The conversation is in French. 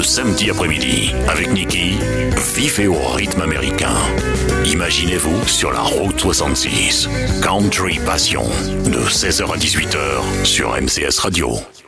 samedi après-midi. Avec Niki, vif et au rythme américain. Imaginez-vous sur la route 66. Country Passion, de 16h à 18h sur MCS Radio.